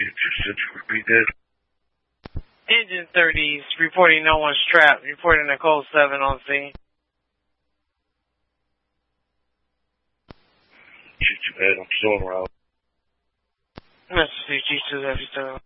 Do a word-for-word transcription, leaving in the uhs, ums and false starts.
Repeat that. Engine thirties, reporting no one strapped, reporting a code seven on scene. Shoot you bad, I'm showing around. Message G two seventy-seven.